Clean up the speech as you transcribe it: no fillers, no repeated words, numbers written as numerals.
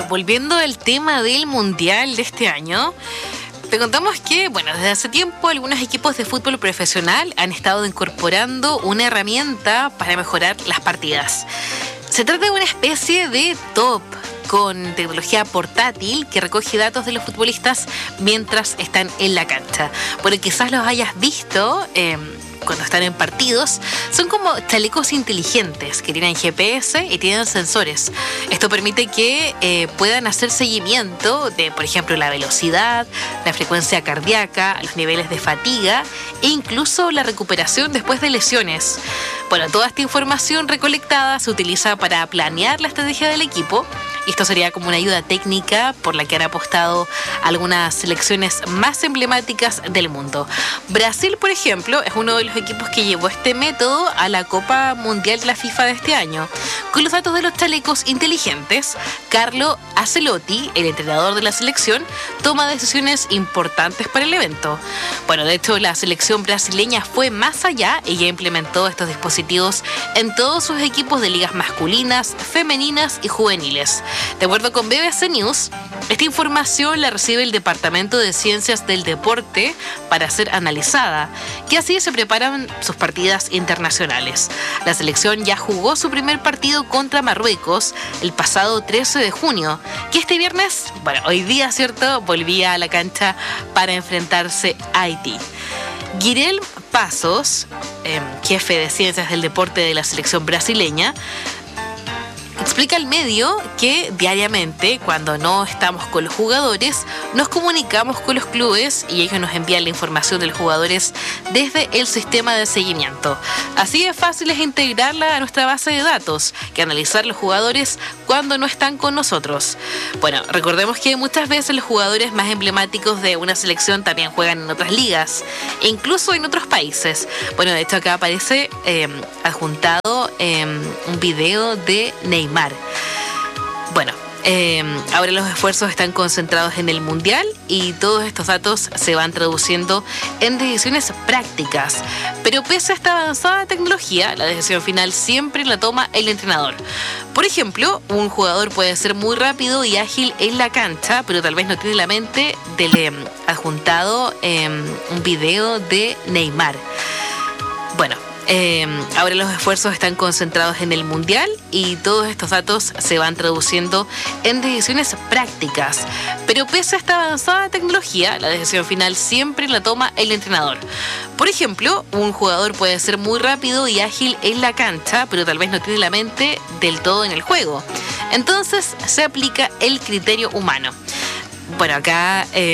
volviendo al tema del Mundial de este año, te contamos que, desde hace tiempo algunos equipos de fútbol profesional han estado incorporando una herramienta para mejorar las partidas. Se trata de una especie de top con tecnología portátil que recoge datos de los futbolistas mientras están en la cancha. Bueno, quizás los hayas visto cuando están en partidos. Son como chalecos inteligentes que tienen GPS y tienen sensores. Esto permite que puedan hacer seguimiento de, por ejemplo, la velocidad, la frecuencia cardíaca, los niveles de fatiga e incluso la recuperación después de lesiones. Bueno, toda esta información recolectada se utiliza para planear la estrategia del equipo. Esto sería como una ayuda técnica por la que han apostado algunas selecciones más emblemáticas del mundo. Brasil, por ejemplo, es uno de los equipos que llevó este método a la Copa Mundial de la FIFA de este año. Con los datos de los chalecos inteligentes, Carlo Ancelotti, el entrenador de la selección, toma decisiones importantes para el evento. Bueno, de hecho, la selección brasileña fue más allá y ya implementó estos dispositivos en todos sus equipos de ligas masculinas, femeninas y juveniles. De acuerdo con BBC News, esta información la recibe el Departamento de Ciencias del Deporte para ser analizada, que así se preparan sus partidas internacionales. La selección ya jugó su primer partido contra Marruecos el pasado 13 de junio, que este viernes, hoy día, ¿cierto?, volvía a la cancha para enfrentarse a Haití. Guilherme Passos, jefe de Ciencias del Deporte de la selección brasileña, explica al medio que diariamente, cuando no estamos con los jugadores, nos comunicamos con los clubes y ellos nos envían la información de los jugadores desde el sistema de seguimiento. Así de fácil es integrarla a nuestra base de datos que analizar los jugadores cuando no están con nosotros. Bueno, recordemos que muchas veces los jugadores más emblemáticos de una selección también juegan en otras ligas e incluso en otros países. Bueno, de hecho acá aparece adjuntado un video de Neymar. Bueno, ahora los esfuerzos están concentrados en el Mundial y todos estos datos se van traduciendo en decisiones prácticas. Pero pese a esta avanzada tecnología, la decisión final siempre la toma el entrenador. Por ejemplo, un jugador puede ser muy rápido y ágil en la cancha, pero tal vez no tiene la mente del adjuntado un video de Neymar. Bueno, ahora los esfuerzos están concentrados en el Mundial y todos estos datos se van traduciendo en decisiones prácticas. Pero pese a esta avanzada tecnología, la decisión final siempre la toma el entrenador. Por ejemplo, un jugador puede ser muy rápido y ágil en la cancha, pero tal vez no tiene la mente del todo en el juego. Entonces se aplica el criterio humano. Bueno, acá